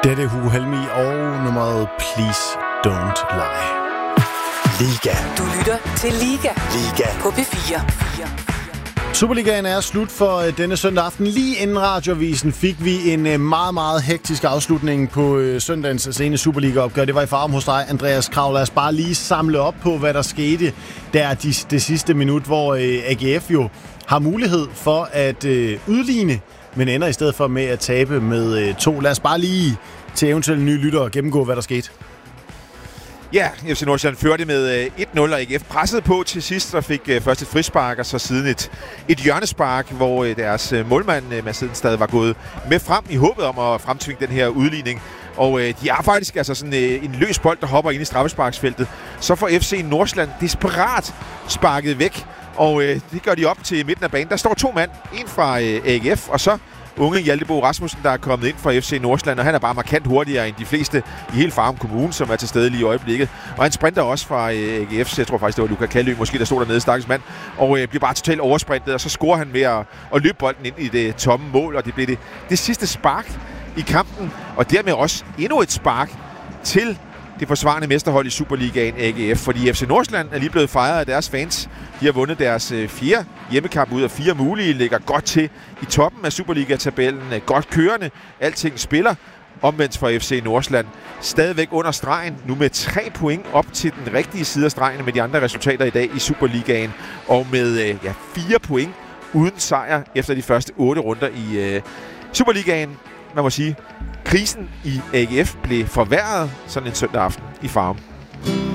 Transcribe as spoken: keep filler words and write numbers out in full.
Dette er Hugo Helmi og nummeret Please Don't Lie. Liga. Du lytter til Liga. Liga. På P fire. Superligaen er slut for denne søndag aften. Lige inden radiovisen fik vi en meget, meget hektisk afslutning på søndagens sene Superliga-opgør. Det var i Farum hos dig, Andreas Krav. Lad os bare lige samle op på, hvad der skete der de, det sidste minut, hvor A G F jo har mulighed for at øh, udligne, men ender i stedet for med at tabe med øh, to. Lad os bare lige til eventuelle nye lyttere gennemgå, hvad der skete. Ja, F C Nordsjælland førte med et nul, og A G F pressede på til sidst, der fik uh, først et frispark, og så siden et, et hjørnespark, hvor uh, deres uh, målmand, uh, Mads Hedenstad, var gået med frem i håbet om at fremtvinge den her udligning. Og uh, de har faktisk altså sådan uh, en løs bold, der hopper ind i straffesparksfeltet. Så får F C Nordsjælland desperat sparket væk, og uh, det gør de op til midten af banen. Der står to mand, en fra uh, A G F, og så unge Hjalte Bo Rasmussen, der er kommet ind fra F C Nordsjælland, og han er bare markant hurtigere end de fleste i hele Farum Kommune, som er til stede lige i øjeblikket. Og han sprinter også fra øh, A G F, jeg tror faktisk, det var Luka Kallø, måske der stod dernede, stakkels mand, og øh, bliver bare totalt oversprintet, og så scorer han ved at, at løbe bolden ind i det tomme mål, og det bliver det, det sidste spark i kampen, og dermed også endnu et spark til det forsvarende mesterhold i Superligaen, A G F, fordi F C Nordsjælland er lige blevet fejret af deres fans. De har vundet deres øh, fjerde hjemmekamp ud af fire mulige, ligger godt til i toppen af Superliga-tabellen, godt kørende, alting spiller. Omvendt for F C Nordsjælland stadigvæk under stregen, nu med tre point op til den rigtige side af stregen med de andre resultater i dag i Superligaen, og med øh, ja, fire point uden sejr efter de første otte runder i øh, Superligaen. Man må sige, krisen i A G F blev forværret sådan en søndag aften i Farum.